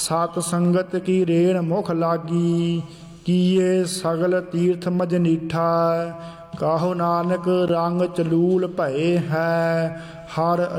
सत संगत की रेण मुख लागी। किए सगल तीर्थ मजनीठा, काहु नानक रंग चलूल भये है। हर